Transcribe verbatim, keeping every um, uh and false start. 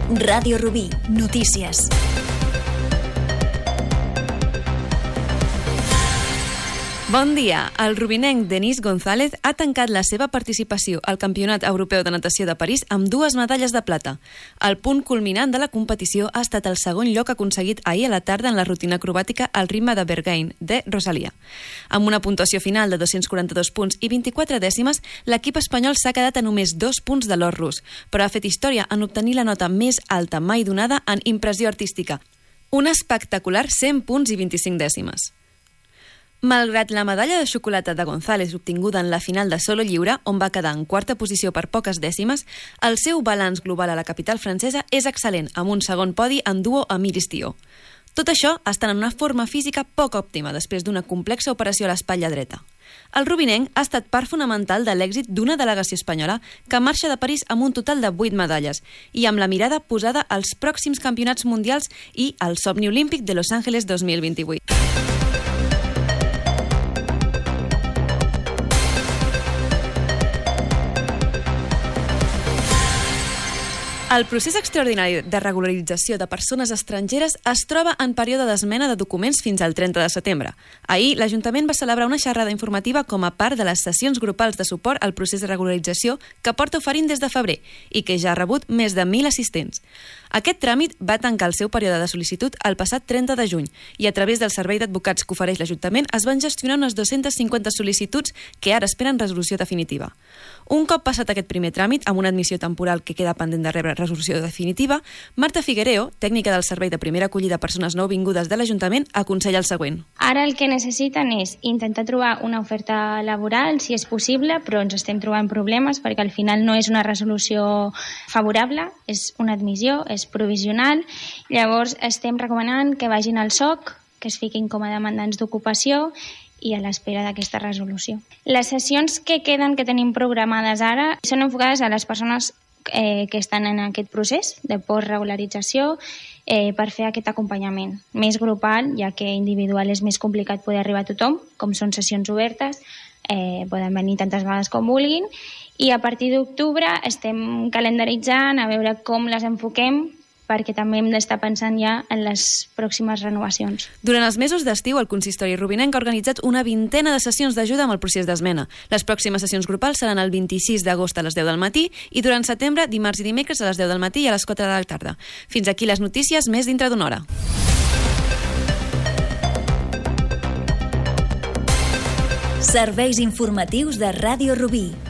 Ràdio Rubí, notícies. Bon dia. El rubinenc Denis González ha tancat la seva participació al Campionat Europeu de Natació de París amb dues medalles de plata. El punt culminant de la competició ha estat el segon lloc aconseguit ahir a la tarda en la rutina acrobàtica al ritme de Berghain, de Rosalia. Amb una puntuació final de dos-cents quaranta-dos punts i vint-i-quatre dècimes, l'equip espanyol s'ha quedat a només dos punts de l'or rus, però ha fet història en obtenir la nota més alta mai donada en impressió artística. Un espectacular cent punts i vint-i-cinc dècimes. Malgrat la medalla de xocolata de González obtinguda en la final de solo lliure, on va quedar en quarta posició per poques dècimes, el seu balanç global a la capital francesa és excel·lent, amb un segon podi en duo amb Iris Tio. Tot això estant en una forma física poc òptima després d'una complexa operació a l'espatlla dreta. El rubinenc ha estat part fonamental de l'èxit d'una delegació espanyola que marxa de París amb un total de vuit medalles i amb la mirada posada als pròxims campionats mundials i al somni olímpic de Los Angeles dos mil vint-i-vuit. El procés extraordinari de regularització de persones estrangeres es troba en període d'esmena de documents fins al trenta de setembre. Ahir, l'Ajuntament va celebrar una xerrada informativa com a part de les sessions grupals de suport al procés de regularització que porta oferint des de febrer i que ja ha rebut més de mil assistents. Aquest tràmit va tancar el seu període de sol·licitud el passat trenta de juny i a través del servei d'advocats que ofereix l'Ajuntament es van gestionar unes dues-centes cinquanta sol·licituds que ara esperen resolució definitiva. Un cop passat aquest primer tràmit, amb una admissió temporal que queda pendent de rebre resolució definitiva, Marta Figuereo, tècnica del Servei de Primera Acollida a Persones Nouvingudes de l'Ajuntament, aconsella el següent. Ara el que necessiten és intentar trobar una oferta laboral, si és possible, però ens estem trobant problemes perquè al final no és una resolució favorable, és una admissió, és provisional. Llavors estem recomanant que vagin al S O C, que es fiquin com a demandants d'ocupació i a l'espera d'aquesta resolució. Les sessions que queden, que tenim programades ara, són enfocades a les persones eh, que estan en aquest procés de postregularització eh, per fer aquest acompanyament més grupal, ja que individual és més complicat poder arribar a tothom, com són sessions obertes, eh, poden venir tantes vegades com vulguin, i a partir d'octubre estem calendaritzant a veure com les enfoquem, perquè també hem d'estar pensant ja en les pròximes renovacions. Durant els mesos d'estiu, el consistori rubinenc ha organitzat una vintena de sessions d'ajuda amb el procés d'esmena. Les pròximes sessions grupals seran el vint-i-sis d'agost a les deu del matí i durant setembre, dimarts i dimecres a les deu del matí i a les quatre de la tarda. Fins aquí les notícies, més dintre d'una hora. Serveis informatius de Ràdio Rubí.